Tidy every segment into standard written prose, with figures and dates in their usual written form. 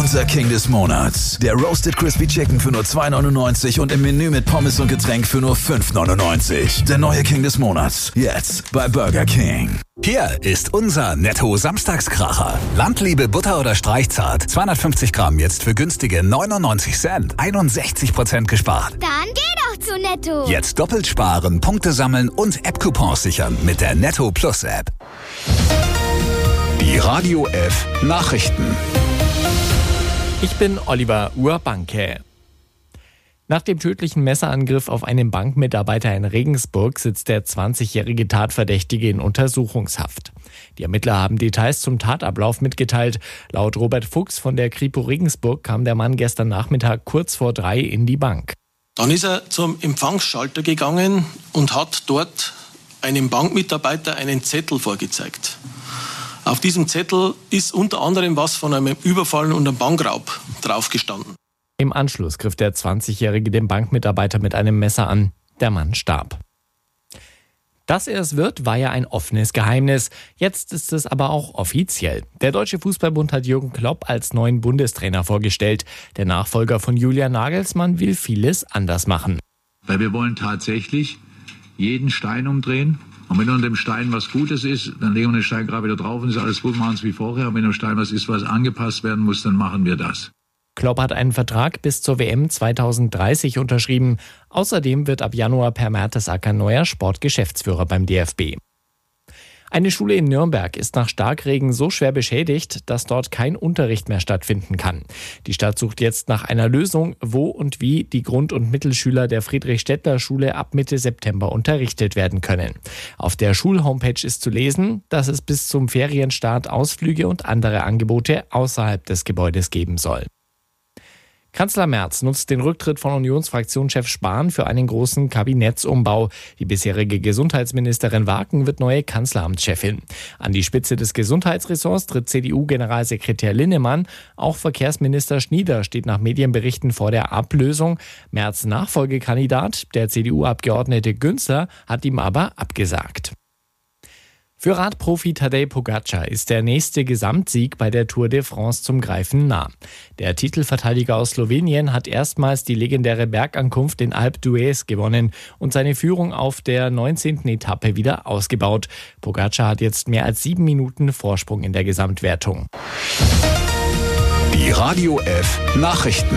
Unser King des Monats. Der Roasted Crispy Chicken für nur 2,99 und im Menü mit Pommes und Getränk für nur 5,99. Der neue King des Monats. Jetzt bei Burger King. Hier ist unser Netto-Samstagskracher. Landliebe Butter oder Streichzart. 250 Gramm jetzt für günstige 99 Cent. 61% gespart. Dann geh doch zu Netto. Jetzt doppelt sparen, Punkte sammeln und App-Coupons sichern mit der Netto Plus App. Die Radio F Nachrichten. Ich bin Oliver Urbanke. Nach dem tödlichen Messerangriff auf einen Bankmitarbeiter in Regensburg sitzt der 20-jährige Tatverdächtige in Untersuchungshaft. Die Ermittler haben Details zum Tatablauf mitgeteilt. Laut Robert Fuchs von der Kripo Regensburg kam der Mann gestern Nachmittag kurz vor 3 in die Bank. Dann ist er zum Empfangsschalter gegangen und hat dort einem Bankmitarbeiter einen Zettel vorgezeigt. Auf diesem Zettel ist unter anderem was von einem Überfall und einem Bankraub draufgestanden. Im Anschluss griff der 20-jährige den Bankmitarbeiter mit einem Messer an. Der Mann starb. Dass er es wird, war ja ein offenes Geheimnis. Jetzt ist es aber auch offiziell. Der Deutsche Fußballbund hat Jürgen Klopp als neuen Bundestrainer vorgestellt. Der Nachfolger von Julian Nagelsmann will vieles anders machen. Weil wir wollen tatsächlich jeden Stein umdrehen. Und wenn unter dem Stein was Gutes ist, dann legen wir den Stein gerade wieder drauf und ist alles gut, machen es wie vorher. Und wenn im Stein was ist, was angepasst werden muss, dann machen wir das. Klopp hat einen Vertrag bis zur WM 2030 unterschrieben. Außerdem wird ab Januar Per Mertesacker neuer Sportgeschäftsführer beim DFB. Eine Schule in Nürnberg ist nach Starkregen so schwer beschädigt, dass dort kein Unterricht mehr stattfinden kann. Die Stadt sucht jetzt nach einer Lösung, wo und wie die Grund- und Mittelschüler der Friedrich-Stettler-Schule ab Mitte September unterrichtet werden können. Auf der Schulhomepage ist zu lesen, dass es bis zum Ferienstart Ausflüge und andere Angebote außerhalb des Gebäudes geben soll. Kanzler Merz nutzt den Rücktritt von Unionsfraktionschef Spahn für einen großen Kabinettsumbau. Die bisherige Gesundheitsministerin Waken wird neue Kanzleramtschefin. An die Spitze des Gesundheitsressorts tritt CDU-Generalsekretär Linnemann. Auch Verkehrsminister Schnieder steht nach Medienberichten vor der Ablösung. Merz' Nachfolgekandidat, der CDU-Abgeordnete Günzer, hat ihm aber abgesagt. Für Radprofi Tadej Pogačar ist der nächste Gesamtsieg bei der Tour de France zum Greifen nah. Der Titelverteidiger aus Slowenien hat erstmals die legendäre Bergankunft in Alpe d'Huez gewonnen und seine Führung auf der 19. Etappe wieder ausgebaut. Pogačar hat jetzt mehr als 7 Minuten Vorsprung in der Gesamtwertung. Die Radio F Nachrichten.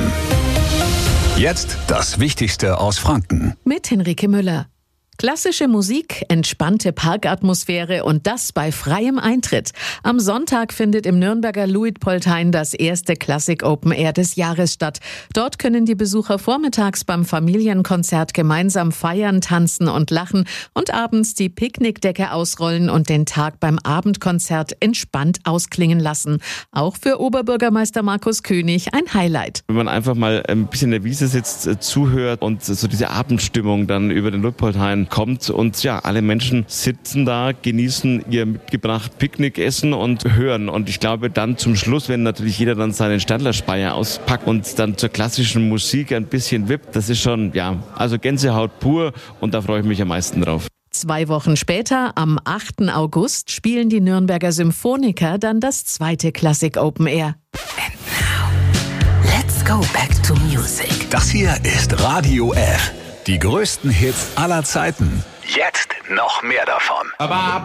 Jetzt das Wichtigste aus Franken. Mit Henrike Müller. Klassische Musik, entspannte Parkatmosphäre und das bei freiem Eintritt. Am Sonntag findet im Nürnberger Luitpoldhain das erste Classic Open Air des Jahres statt. Dort können die Besucher vormittags beim Familienkonzert gemeinsam feiern, tanzen und lachen und abends die Picknickdecke ausrollen und den Tag beim Abendkonzert entspannt ausklingen lassen. Auch für Oberbürgermeister Markus König ein Highlight. Wenn man einfach mal ein bisschen in der Wiese sitzt, zuhört und so diese Abendstimmung dann über den Luitpoldhain kommt und ja, alle Menschen sitzen da, genießen ihr mitgebracht Picknick, essen und hören. Und ich glaube dann zum Schluss, wenn natürlich jeder dann seinen Stadlerspeier auspackt und dann zur klassischen Musik ein bisschen wippt, das ist schon, ja, also Gänsehaut pur und da freue ich mich am meisten drauf. 2 Wochen später, am 8. August, spielen die Nürnberger Symphoniker dann das zweite Classic Open Air. And now, let's go back to music. Das hier ist Radio F. Die größten Hits aller Zeiten. Jetzt noch mehr davon.